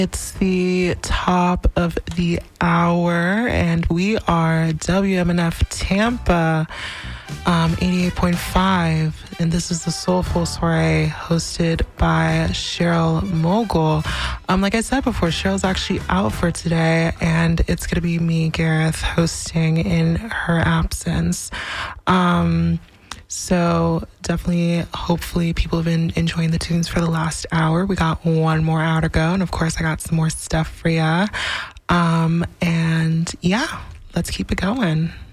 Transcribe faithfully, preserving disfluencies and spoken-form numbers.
It's the top of the hour, and we are W M N F Tampa, um, eighty-eight point five, and this is the Soulful Soiree hosted by Cheryl Mogul. Um, like I said before, Cheryl's actually out for today, and it's going to be me, Gareth, hosting in her absence. Um... So definitely, hopefully, people have been enjoying the tunes for the last hour. We got one more hour to go. And of course, I got some more stuff for ya. Um, and yeah, let's keep it going.